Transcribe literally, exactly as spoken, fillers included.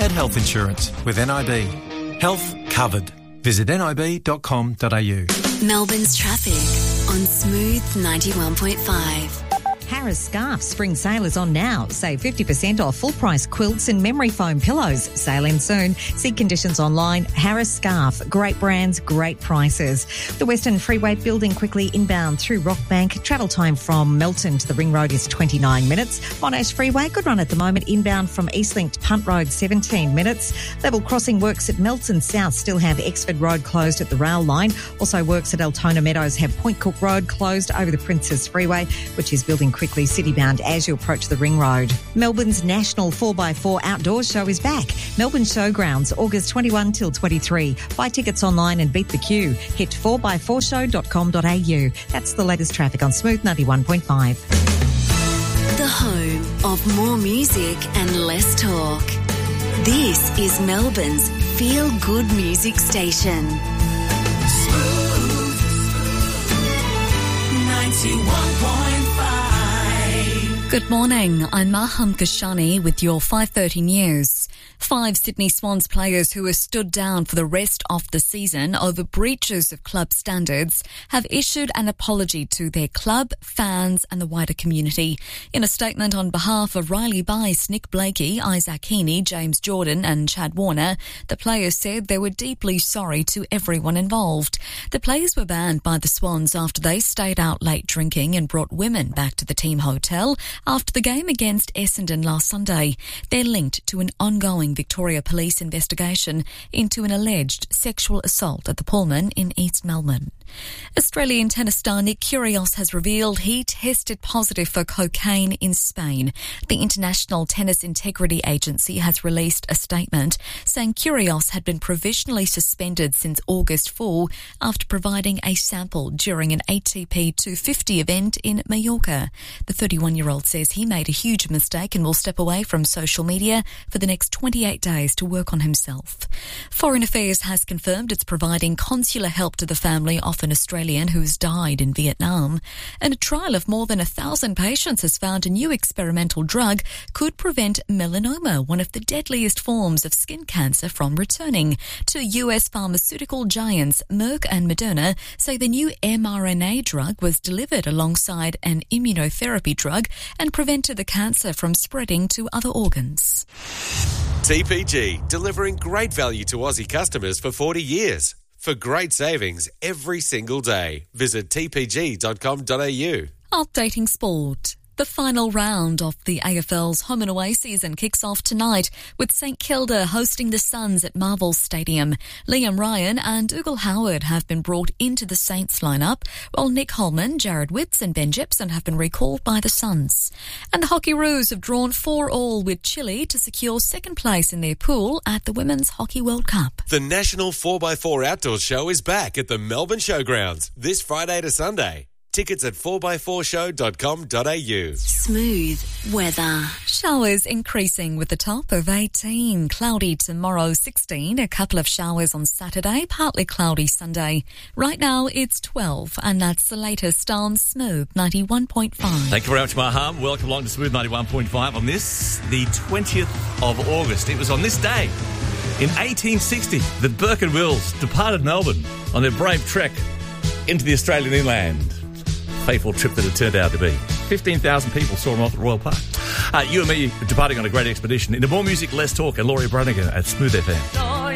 had health insurance with N I B. Health covered. Visit nib dot com dot a u. Melbourne's traffic on Smooth ninety-one point five. Harris Scarf spring sale is on now. Save fifty percent off full price quilts and memory foam pillows. Sale in soon. See conditions online. Harris Scarf. Great brands, great prices. The Western Freeway building quickly inbound through Rockbank. Travel time from Melton to the Ring Road is twenty-nine minutes. Monash Freeway, good run at the moment. Inbound from Eastlink to Punt Road, seventeen minutes. Level crossing works at Melton South still have Exford Road closed at the rail line. Also works at Altona Meadows have Point Cook Road closed over the Princess Freeway, which is building quickly city-bound as you approach the Ring Road. Melbourne's National four by four Outdoors Show is back. Melbourne Showgrounds, August twenty-first till twenty-three. Buy tickets online and beat the queue. Hit four by four show dot com dot a u. That's the latest traffic on Smooth ninety-one point five. The home of more music and less talk. This is Melbourne's feel-good music station. Smooth ninety-one point five. Good morning, I'm Maham Kashani with your five thirty news. Five Sydney Swans players who are stood down for the rest of the season over breaches of club standards have issued an apology to their club, fans and the wider community. In a statement on behalf of Riley Bice, Nick Blakey, Isaac Heaney, James Jordan and Chad Warner, the players said they were deeply sorry to everyone involved. The players were banned by the Swans after they stayed out late drinking and brought women back to the team hotel after the game against Essendon last Sunday. They're linked to an ongoing Victoria Police investigation into an alleged sexual assault at the Pullman in East Melbourne. Australian tennis star Nick Kyrgios has revealed he tested positive for cocaine in Spain. The International Tennis Integrity Agency has released a statement saying Kyrgios had been provisionally suspended since August fourth after providing a sample during an A T P two fifty event in Mallorca. The thirty-one-year-old says he made a huge mistake and will step away from social media for the next twenty-eight days to work on himself. Foreign Affairs has confirmed it's providing consular help to the family of an Australian who has died in Vietnam. And a trial of more than a thousand patients has found a new experimental drug could prevent melanoma, one of the deadliest forms of skin cancer, from returning. Two U S pharmaceutical giants, Merck and Moderna, say the new mRNA drug was delivered alongside an immunotherapy drug and prevented the cancer from spreading to other organs. T P G, delivering great value to Aussie customers for forty years. For great savings every single day, visit t p g dot com dot a u. Updating sport. The final round of the A F L's home and away season kicks off tonight with St Kilda hosting the Suns at Marvel Stadium. Liam Ryan and Dougal Howard have been brought into the Saints lineup, while Nick Holman, Jared Witts and Ben Jepson have been recalled by the Suns. And the Hockeyroos have drawn four all with Chile to secure second place in their pool at the Women's Hockey World Cup. The National four by four Outdoors Show is back at the Melbourne Showgrounds this Friday to Sunday. Tickets at four by four show dot com dot a u. Smooth weather. Showers increasing with a top of eighteen. Cloudy tomorrow, sixteen. A couple of showers on Saturday, partly cloudy Sunday. Right now it's twelve, and that's the latest on Smooth ninety-one point five. Thank you very much, Maham. Welcome along to Smooth ninety-one point five on this, the twentieth of August. It was on this day in eighteen sixty that Burke and Wills departed Melbourne on their brave trek into the Australian inland. Faithful trip that it turned out to be. fifteen thousand people saw him off at Royal Park. Uh, you and me departing on a great expedition into more music, less talk, and Laurie Branigan at Smooth F M.